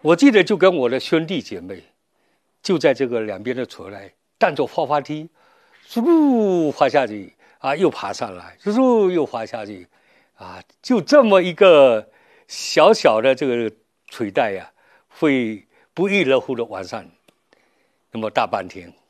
我记得就跟我的兄弟姐妹，就在这个两边的垂来，带着滑滑梯，嗖滑下去啊，又爬上来，嗖又滑下去，啊，就这么一个小小的这个垂带呀，会不亦乐乎的玩上那么大半天。